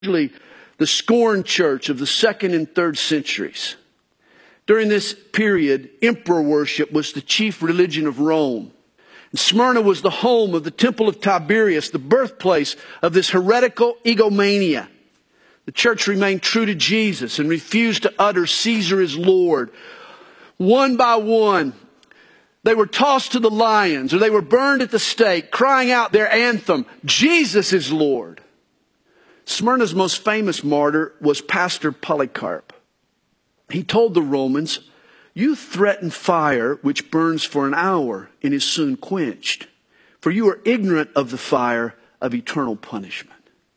the scorned church of the 2nd and 3rd centuries. During this period, emperor worship was the chief religion of Rome. And Smyrna was the home of the Temple of Tiberius, the birthplace of this heretical egomania. The church remained true to Jesus and refused to utter Caesar is Lord. One by one, they were tossed to the lions or they were burned at the stake, crying out their anthem, Jesus is Lord. Smyrna's most famous martyr was Pastor Polycarp. He told the Romans, you threaten fire which burns for an hour and is soon quenched, for you are ignorant of the fire of eternal punishment.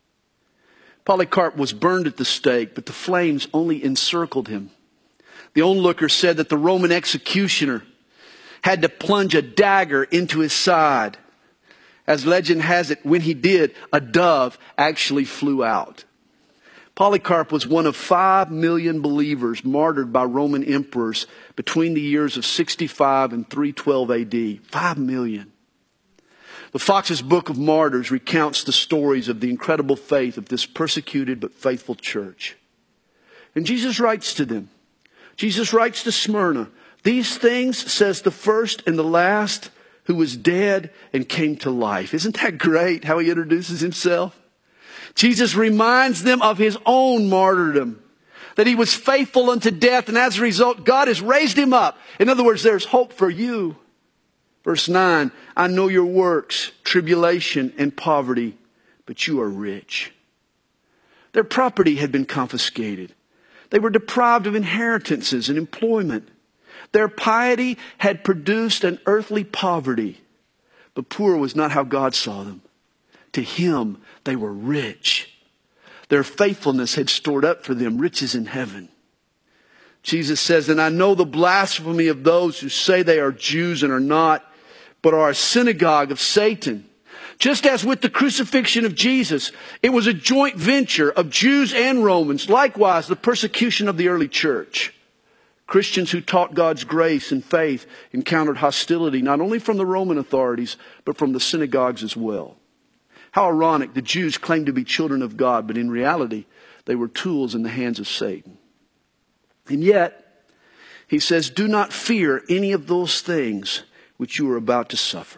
Polycarp was burned at the stake, but the flames only encircled him. The onlooker said that the Roman executioner had to plunge a dagger into his side. As legend has it, when he did, a dove actually flew out. Polycarp was one of 5 million believers martyred by Roman emperors between the years of 65 and 312 AD. 5 million. The Fox's Book of Martyrs recounts the stories of the incredible faith of this persecuted but faithful church. And Jesus writes to them. Jesus writes to Smyrna, these things says the first and the last who was dead and came to life. Isn't that great how he introduces himself? Jesus reminds them of his own martyrdom, that he was faithful unto death, and as a result, God has raised him up. In other words, there's hope for you. Verse 9, I know your works, tribulation and poverty, but you are rich. Their property had been confiscated. They were deprived of inheritances and employment. Their piety had produced an earthly poverty, but poor was not how God saw them. To him, they were rich. Their faithfulness had stored up for them riches in heaven. Jesus says, and I know the blasphemy of those who say they are Jews and are not, but are a synagogue of Satan. Just as with the crucifixion of Jesus, it was a joint venture of Jews and Romans. Likewise, the persecution of the early church. Christians who taught God's grace and faith encountered hostility not only from the Roman authorities, but from the synagogues as well. How ironic, the Jews claimed to be children of God, but in reality, they were tools in the hands of Satan. And yet, he says, do not fear any of those things which you are about to suffer.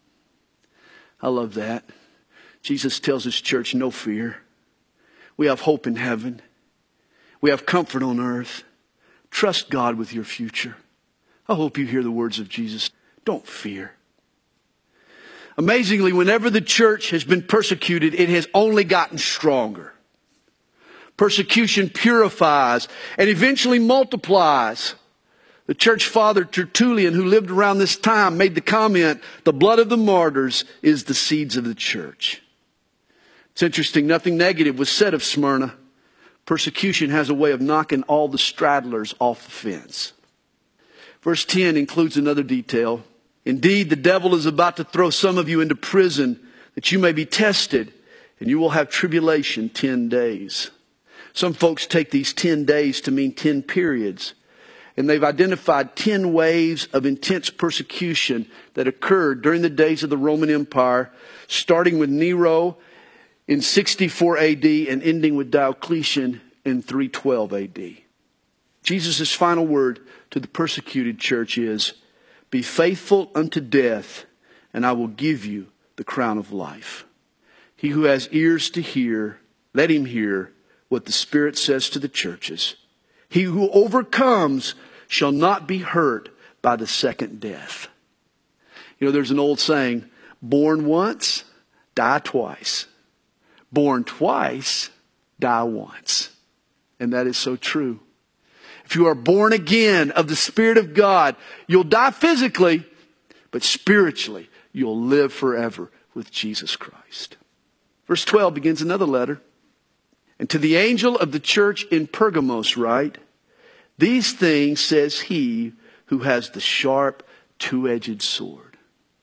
I love that. Jesus tells his church, no fear. We have hope in heaven. We have comfort on earth. Trust God with your future. I hope you hear the words of Jesus. Don't fear. Amazingly, whenever the church has been persecuted, it has only gotten stronger. Persecution purifies and eventually multiplies. The church father Tertullian, who lived around this time, made the comment, the blood of the martyrs is the seeds of the church. It's interesting, nothing negative was said of Smyrna. Persecution has a way of knocking all the straddlers off the fence. Verse 10 includes another detail. Indeed, the devil is about to throw some of you into prison that you may be tested, and you will have tribulation 10 days. Some folks take these 10 days to mean 10 periods. And they've identified 10 waves of intense persecution that occurred during the days of the Roman Empire, starting with Nero in 64 AD and ending with Diocletian in 312 AD. Jesus' final word to the persecuted church is, be faithful unto death, and I will give you the crown of life. He who has ears to hear, let him hear what the Spirit says to the churches. He who overcomes shall not be hurt by the second death. You know, there's an old saying, born once, die twice. Born twice, die once. And that is so true. If you are born again of the Spirit of God, you'll die physically, but spiritually, you'll live forever with Jesus Christ. Verse 12 begins another letter. And to the angel of the church in Pergamos write, these things says he who has the sharp, two-edged sword.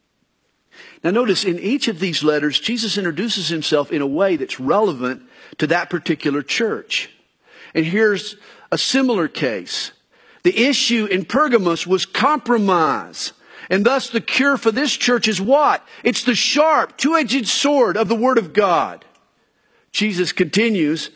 Now notice, in each of these letters, Jesus introduces himself in a way that's relevant to that particular church. And here's a similar case. The issue in Pergamos was compromise. And thus the cure for this church is what? It's the sharp, two-edged sword of the Word of God. Jesus continues,